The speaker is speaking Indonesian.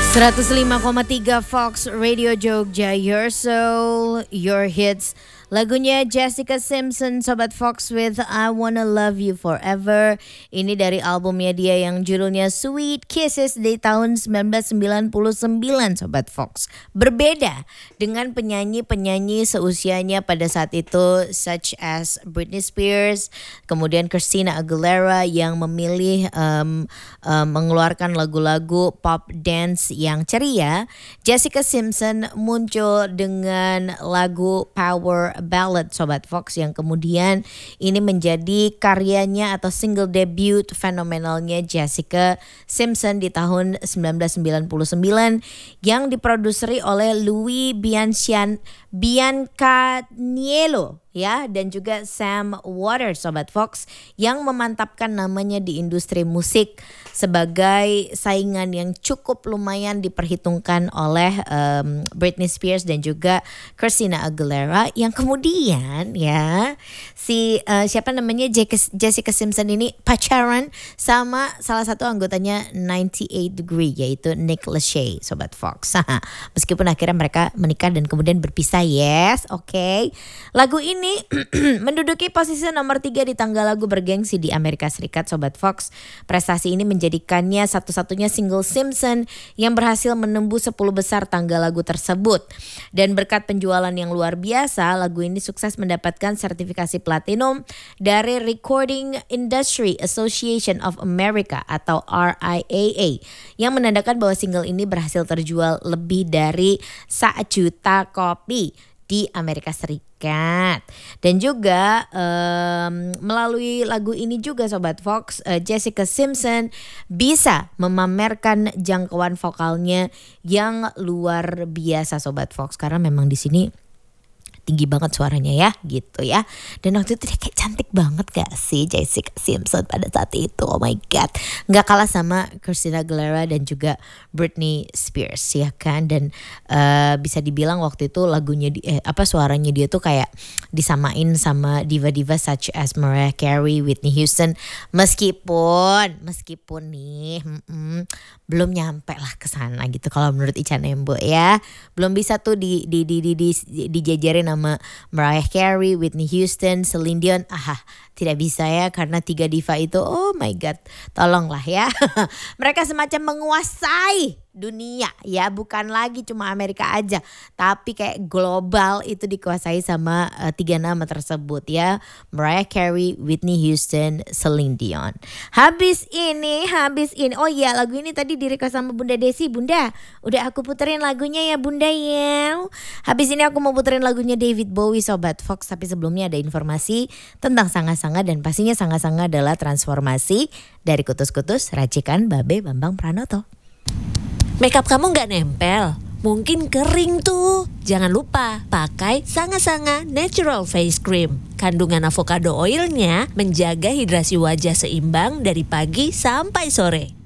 105,3 Fox Radio Jogja, Your Soul, Your Hits. Lagunya Jessica Simpson, Sobat Fox with I Wanna Love You Forever. Ini dari albumnya dia yang judulnya Sweet Kisses di tahun 1999, Sobat Fox. Berbeda dengan penyanyi-penyanyi seusianya pada saat itu, such as Britney Spears, kemudian Christina Aguilera yang memilih mengeluarkan lagu-lagu pop dance yang ceria. Jessica Simpson muncul dengan lagu Power Ballad, Sobat Fox, yang kemudian ini menjadi karyanya atau single debut fenomenalnya Jessica Simpson di tahun 1999 yang diproduseri oleh Louis Biancaniello ya, dan juga Sam Waters, Sobat Fox, yang memantapkan namanya di industri musik sebagai saingan yang cukup lumayan diperhitungkan oleh Britney Spears dan juga Christina Aguilera, yang kemudian ya siapa namanya Jessica Simpson ini pacaran sama salah satu anggotanya 98 Degree, yaitu Nick Lachey, Sobat Fox. Meskipun akhirnya mereka menikah dan kemudian berpisah, yes, oke. Lagu ini menduduki posisi nomor 3 di tangga lagu bergengsi di Amerika Serikat, Sobat Fox. Prestasi ini menjadikannya satu-satunya single Simpson yang berhasil menembus 10 besar tangga lagu tersebut. Dan berkat penjualan yang luar biasa, lagu ini sukses mendapatkan sertifikasi platinum dari Recording Industry Association of America atau RIAA, yang menandakan bahwa single ini berhasil terjual lebih dari 1 juta kopi di Amerika Serikat. Dan juga melalui lagu ini juga, Sobat Fox, Jessica Simpson bisa memamerkan jangkauan vokalnya yang luar biasa, Sobat Fox, karena memang di sini tinggi banget suaranya ya, gitu ya. Dan waktu itu dia kayak cantik banget gak sih Jessica Simpson pada saat itu, oh my god. Gak kalah sama Christina Aguilera dan juga Britney Spears ya kan. Dan bisa dibilang waktu itu lagunya suaranya dia tuh kayak disamain sama diva-diva such as Mariah Carey, Whitney Houston. Meskipun nih belum nyampe lah ke sana gitu kalau menurut Ica Nembo ya. Belum bisa tuh dijajarin sama Mariah Carey, Whitney Houston, Celine Dion. Tidak bisa ya, karena 3 diva itu, oh my god, tolonglah ya. Mereka semacam menguasai dunia ya, bukan lagi cuma Amerika aja, tapi kayak global itu dikuasai sama 3 nama tersebut ya, Mariah Carey, Whitney Houston, Celine Dion. Habis ini, oh iya, lagu ini tadi di-request sama Bunda Desi. Bunda, udah aku puterin lagunya ya Bunda ya. Habis ini aku mau puterin lagunya David Bowie, Sobat Fox, tapi sebelumnya ada informasi tentang Sanga-Sanga, dan pastinya Sanga-Sanga adalah transformasi dari kutus-kutus racikan Babe Bambang Pranoto. Makeup kamu gak nempel? Mungkin kering tuh. Jangan lupa pakai Sanga-Sanga Natural Face Cream. Kandungan avocado oilnya menjaga hidrasi wajah seimbang dari pagi sampai sore.